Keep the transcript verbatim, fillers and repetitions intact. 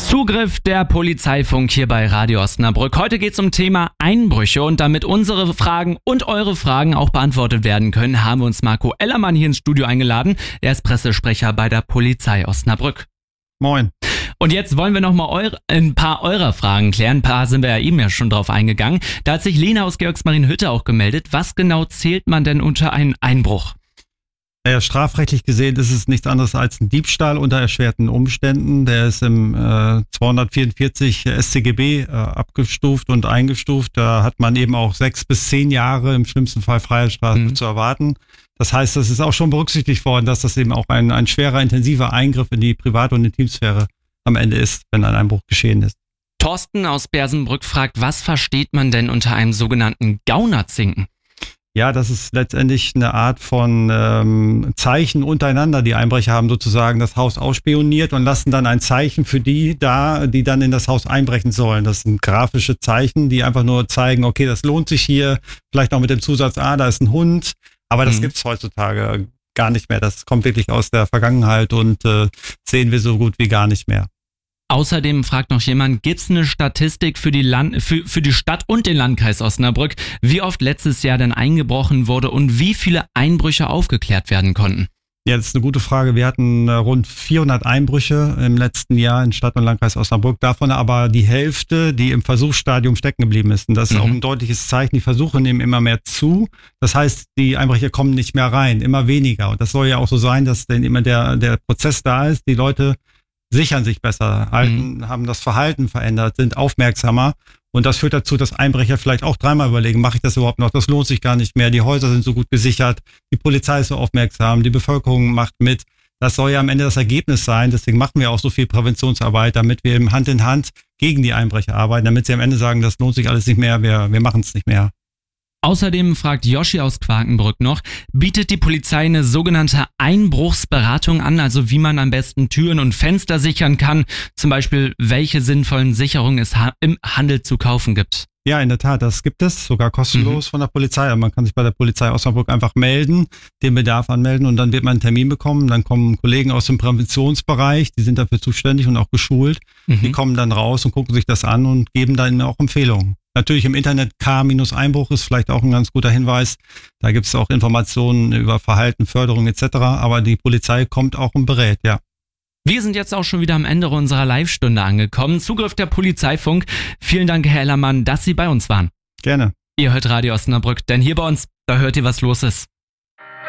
Zugriff der Polizeifunk hier bei Radio Osnabrück. Heute geht es um Thema Einbrüche und damit unsere Fragen und eure Fragen auch beantwortet werden können, haben wir uns Marco Ellermann hier ins Studio eingeladen. Er ist Pressesprecher bei der Polizei Osnabrück. Moin. Und jetzt wollen wir nochmal eure, ein paar eurer Fragen klären. Ein paar sind wir ja eben ja schon drauf eingegangen. Da hat sich Lena aus Georgsmarienhütte auch gemeldet. Was genau zählt man denn unter einen Einbruch? Naja, strafrechtlich gesehen ist es nichts anderes als ein Diebstahl unter erschwerten Umständen. Der ist im äh, zweihundertvierundvierzig S C G B äh, abgestuft und eingestuft. Da hat man eben auch sechs bis zehn Jahre im schlimmsten Fall Freiheitsstrafe mhm. zu erwarten. Das heißt, das ist auch schon berücksichtigt worden, dass das eben auch ein, ein schwerer, intensiver Eingriff in die Privat- und Intimsphäre am Ende ist, wenn ein Einbruch geschehen ist. Thorsten aus Bersenbrück fragt, was versteht man denn unter einem sogenannten Gaunerzinken? Ja, das ist letztendlich eine Art von ähm, Zeichen untereinander. Die Einbrecher haben sozusagen das Haus ausspioniert und lassen dann ein Zeichen für die da, die dann in das Haus einbrechen sollen. Das sind grafische Zeichen, die einfach nur zeigen, okay, das lohnt sich hier. Vielleicht noch mit dem Zusatz, ah, da ist ein Hund. Aber das mhm. gibt's heutzutage gar nicht mehr. Das kommt wirklich aus der Vergangenheit und äh, sehen wir so gut wie gar nicht mehr. Außerdem fragt noch jemand, gibt es eine Statistik für die, Land- für, für die Stadt und den Landkreis Osnabrück, wie oft letztes Jahr denn eingebrochen wurde und wie viele Einbrüche aufgeklärt werden konnten? Ja, das ist eine gute Frage. Wir hatten rund vierhundert Einbrüche im letzten Jahr in Stadt und Landkreis Osnabrück. Davon aber die Hälfte, die im Versuchsstadium stecken geblieben ist. Und das ist mhm. auch ein deutliches Zeichen. Die Versuche nehmen immer mehr zu. Das heißt, die Einbrecher kommen nicht mehr rein, immer weniger. Und das soll ja auch so sein, dass dann immer der, der Prozess da ist. Die Leute sichern sich besser, halten, mhm. haben das Verhalten verändert, sind aufmerksamer. Und das führt dazu, dass Einbrecher vielleicht auch dreimal überlegen, mache ich das überhaupt noch? Das lohnt sich gar nicht mehr. Die Häuser sind so gut gesichert, die Polizei ist so aufmerksam, die Bevölkerung macht mit. Das soll ja am Ende das Ergebnis sein. Deswegen machen wir auch so viel Präventionsarbeit, damit wir eben Hand in Hand gegen die Einbrecher arbeiten, damit sie am Ende sagen, das lohnt sich alles nicht mehr, wir, wir machen es nicht mehr. Außerdem fragt Joschi aus Quakenbrück noch, bietet die Polizei eine sogenannte Einbruchsberatung an, also wie man am besten Türen und Fenster sichern kann, zum Beispiel welche sinnvollen Sicherungen es ha- im Handel zu kaufen gibt? Ja, in der Tat, das gibt es, sogar kostenlos mhm. von der Polizei. Man kann sich bei der Polizei Osnabrück einfach melden, den Bedarf anmelden und dann wird man einen Termin bekommen. Dann kommen Kollegen aus dem Präventionsbereich, die sind dafür zuständig und auch geschult. Mhm. Die kommen dann raus und gucken sich das an und geben dann auch Empfehlungen. Natürlich im Internet K-Einbruch ist vielleicht auch ein ganz guter Hinweis. Da gibt es auch Informationen über Verhalten, Förderung et cetera. Aber die Polizei kommt auch und berät, ja. Wir sind jetzt auch schon wieder am Ende unserer Live-Stunde angekommen. Zugriff der Polizeifunk. Vielen Dank, Herr Ellermann, dass Sie bei uns waren. Gerne. Ihr hört Radio Osnabrück, denn hier bei uns, da hört ihr, was los ist.